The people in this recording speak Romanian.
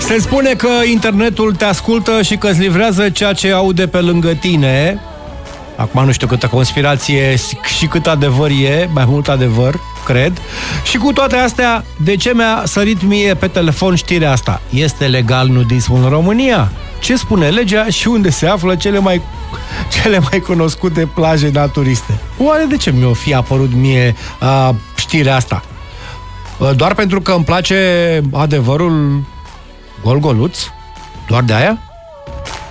Se spune că internetul te ascultă și că îți livrează ceea ce aude pe lângă tine. Acum nu știu câtă conspirație și cât adevăr e, mai mult adevăr, cred. Și cu toate astea, de ce mi-a sărit mie pe telefon știrea asta? Este legal nudismul în România? Ce spune legea și unde se află cele mai cunoscute plaje naturiste? Oare de ce mi-o fi apărut mie știrea asta? Doar pentru că îmi place adevărul gol-goluț? Doar de aia?